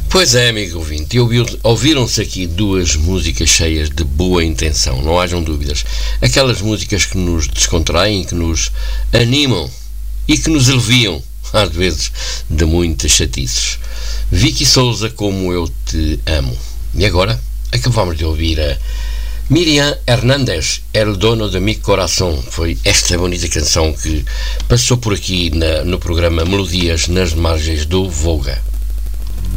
Pois é, amigo ouvinte, ouviram-se aqui duas músicas cheias de boa intenção, não hajam dúvidas. Aquelas músicas que nos descontraem, que nos animam e que nos aliviam, às vezes, de muitas chatices. Vicky Souza, Como Eu Te Amo. E agora, acabamos de ouvir a Miriam Hernández, El Dono de Mi Corazón. Foi esta bonita canção que passou por aqui no programa Melodias nas Margens do Volga.